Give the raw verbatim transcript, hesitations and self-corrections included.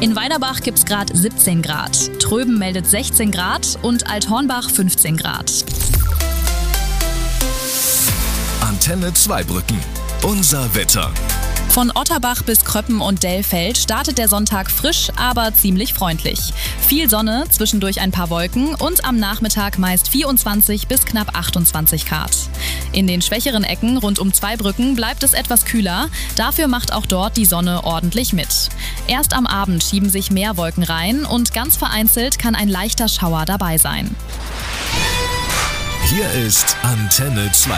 In Weiderbach gibt es gerade siebzehn Grad, Tröben meldet sechzehn Grad und Althornbach fünfzehn Grad. Antenne Zweibrücken. Unser Wetter. Von Otterbach bis Kröppen und Dellfeld startet der Sonntag frisch, aber ziemlich freundlich. Viel Sonne, zwischendurch ein paar Wolken und am Nachmittag meist vierundzwanzig bis knapp achtundzwanzig Grad. In den schwächeren Ecken rund um Zweibrücken bleibt es etwas kühler, dafür macht auch dort die Sonne ordentlich mit. Erst am Abend schieben sich mehr Wolken rein und ganz vereinzelt kann ein leichter Schauer dabei sein. Hier ist Antenne zwei.